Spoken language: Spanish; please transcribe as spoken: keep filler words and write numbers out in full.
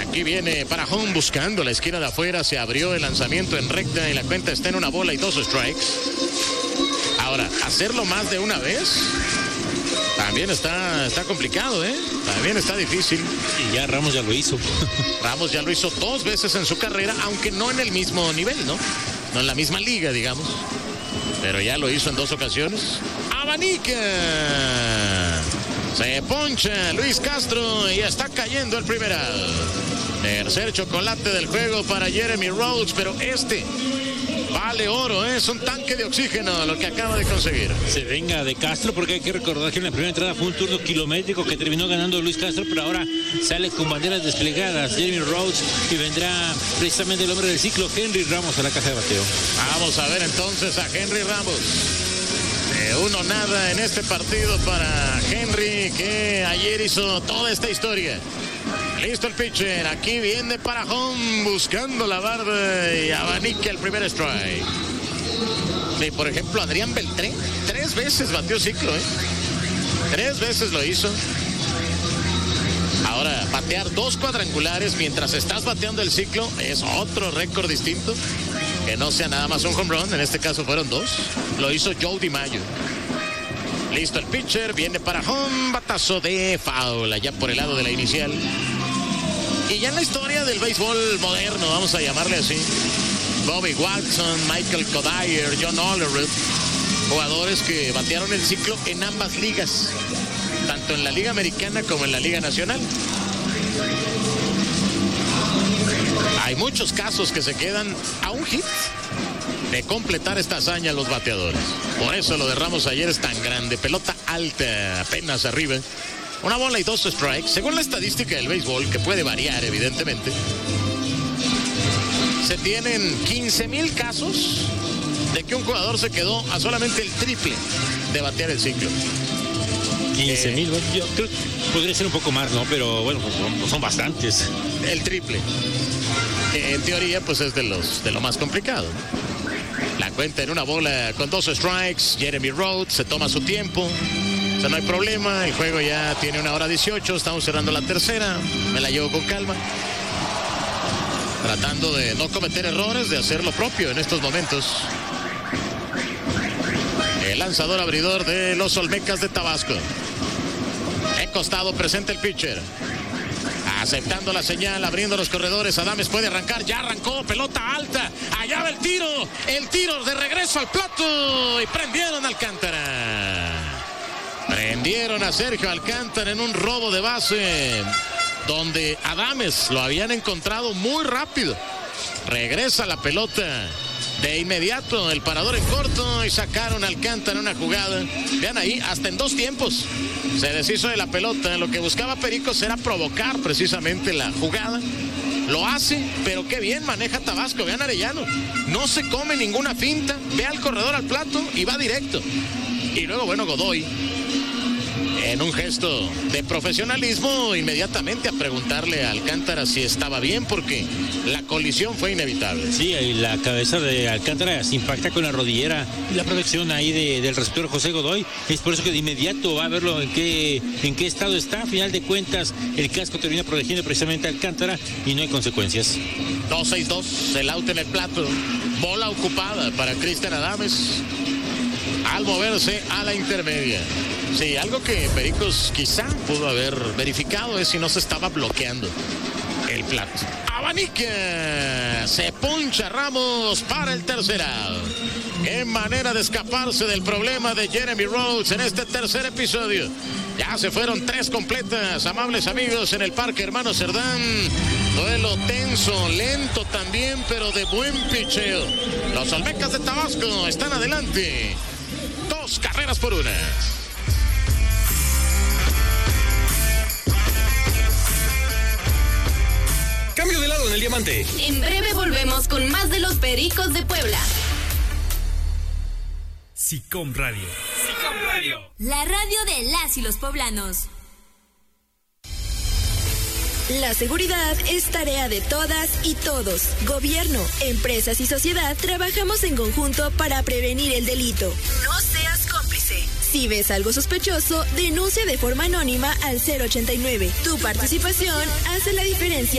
Aquí viene para home buscando la esquina de afuera. Se abrió el lanzamiento en recta y la cuenta está en una bola y dos strikes. Ahora, hacerlo más de una vez también está, está complicado, ¿eh? También está difícil. Y ya Ramos ya lo hizo. Ramos ya lo hizo dos veces en su carrera, aunque no en el mismo nivel, ¿no? No en la misma liga, digamos. Pero ya lo hizo en dos ocasiones. ¡Abanica! Se poncha Luis Castro y está cayendo el primer out. Tercer chocolate del juego para Jeremy Rhodes, pero este vale oro, ¿eh? Es un tanque de oxígeno lo que acaba de conseguir. Se venga de Castro, porque hay que recordar que en la primera entrada fue un turno kilométrico que terminó ganando Luis Castro, pero ahora sale con banderas desplegadas Jeremy Rhodes y vendrá precisamente el hombre del ciclo, Henry Ramos, a la caja de bateo. Vamos a ver entonces a Henry Ramos. De uno nada en este partido para Henry, que ayer hizo toda esta historia. Listo el pitcher, aquí viene para home, buscando la barda y abanica el primer strike. Sí, por ejemplo, Adrián Beltré, tres veces batió ciclo, ¿eh? Tres veces lo hizo. Ahora, batear dos cuadrangulares mientras estás bateando el ciclo es otro récord distinto. Que no sea nada más un home run, en este caso fueron dos. Lo hizo Joe DiMaggio. Listo el pitcher, viene para home, batazo de foul allá por el lado de la inicial. Y ya en la historia del béisbol moderno, vamos a llamarle así, Bobby Watson, Michael Kodyer, John Olerud, jugadores que batearon el ciclo en ambas ligas, tanto en la Liga Americana como en la Liga Nacional. Hay muchos casos que se quedan a un hit de completar esta hazaña los bateadores. Por eso lo de Ramos ayer es tan grande. Pelota alta, apenas arriba. Una bola y dos strikes. Según la estadística del béisbol, que puede variar evidentemente, se tienen quince mil casos de que un jugador se quedó a solamente el triple de batear el ciclo. quince mil, eh, yo creo que podría ser un poco más, ¿no? Pero bueno, pues son, son bastantes. El triple. Que en teoría, pues es de los de lo más complicado, ¿no? La cuenta en una bola con dos strikes. Jeremy Rhodes se toma su tiempo. O sea, no hay problema. El juego ya tiene una hora dieciocho. Estamos cerrando la tercera. Me la llevo con calma. Tratando de no cometer errores, de hacer lo propio en estos momentos. El lanzador abridor de los Olmecas de Tabasco. En costado presenta el pitcher. Aceptando la señal, abriendo los corredores. Adames puede arrancar, ya arrancó, pelota alta. Allá va el tiro, el tiro de regreso al plato. Y prendieron a Alcántara. Prendieron a Sergio Alcántara en un robo de base, donde Adames lo habían encontrado muy rápido. Regresa la pelota de inmediato, el parador en corto, y sacaron a Alcántara una jugada. Vean ahí, hasta en dos tiempos se deshizo de la pelota. Lo que buscaba Pericos era provocar precisamente la jugada. Lo hace, pero qué bien maneja Tabasco. Vean Arellano, no se come ninguna finta, ve al corredor al plato y va directo. Y luego, bueno, Godoy, en un gesto de profesionalismo, inmediatamente a preguntarle a Alcántara si estaba bien, porque la colisión fue inevitable. Sí, y la cabeza de Alcántara se impacta con la rodillera y la protección ahí de, del receptor José Godoy. Es por eso que de inmediato va a verlo en qué, en qué estado está. A final de cuentas, el casco termina protegiendo precisamente a Alcántara y no hay consecuencias. dos seis dos, el out en el plato. Bola ocupada para Cristian Adames al moverse a la intermedia. Sí, algo que Pericos quizá pudo haber verificado es si no se estaba bloqueando el plato. Abanica, se puncha Ramos para el tercer out. Qué manera de escaparse del problema de Jeremy Rhodes en este tercer episodio. Ya se fueron tres completas, amables amigos, en el Parque Hermano Cerdán. Duelo tenso, lento también, pero de buen picheo. Los Olmecas de Tabasco están adelante. Dos carreras por una. Cambio de lado en el diamante. En breve volvemos con más de los Pericos de Puebla. SICOM Radio. SICOM Radio. La radio de las y los poblanos. La seguridad es tarea de todas y todos. Gobierno, empresas y sociedad trabajamos en conjunto para prevenir el delito. No seas cómplice. Si ves algo sospechoso, denuncia de forma anónima al cero ochenta y nueve. Tu participación hace la diferencia.